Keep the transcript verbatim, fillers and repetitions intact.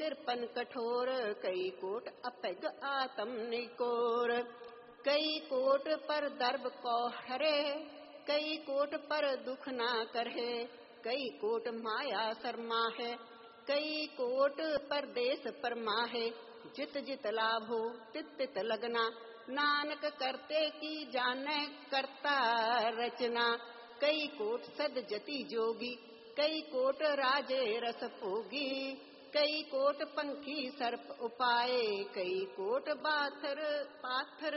तिरपन कठोर, कई कोट अपग आत्म निकोर। कई कोट पर दर्ब को हरे, कई कोट पर दुख ना करे। कई कोट माया शर्मा है, कई कोट पर देश परमा है। जित जित लाभो तित तित लगना, नानक करते की जाने करता रचना। कई कोट सद जति जोगी, कई कोट राजे रस भोगी। कई कोट पंखी सर्प उपाय, कई कोट बाथर पाथर